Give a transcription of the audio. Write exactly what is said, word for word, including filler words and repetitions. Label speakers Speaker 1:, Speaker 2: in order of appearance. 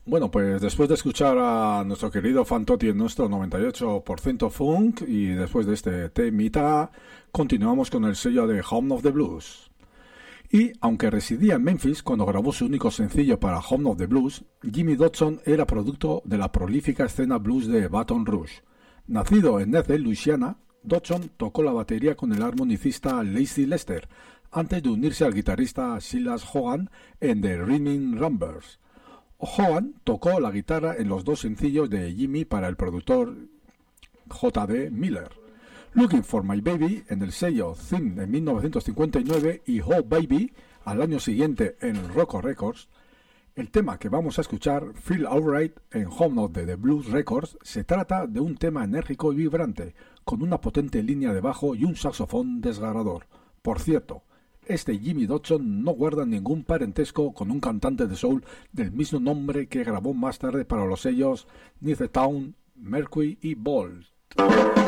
Speaker 1: Bueno, pues después de escuchar a nuestro querido Fantoti en nuestro noventa y ocho por ciento funk y después de este temita, continuamos con el sello de Home of the Blues. Y, aunque residía en Memphis cuando grabó su único sencillo para Home of the Blues, Jimmy Dodson era producto de la prolífica escena blues de Baton Rouge. Nacido en Ethel, Luisiana, Dodson tocó la batería con el armonicista Lazy Lester, antes de unirse al guitarrista Silas Hogan en The Rhythm Rumbers. Hogan tocó la guitarra en los dos sencillos de Jimmy para el productor J D Miller. Looking for My Baby en el sello Thing en mil novecientos cincuenta y nueve y Oh Baby al año siguiente en Rocco Records. El tema que vamos a escuchar, Feel Alright, en Home of the Blues Records, se trata de un tema enérgico y vibrante, con una potente línea de bajo y un saxofón desgarrador. Por cierto, este Jimmy Dodson no guarda ningún parentesco con un cantante de soul del mismo nombre que grabó más tarde para los sellos Neath Town, Mercury y Bolt.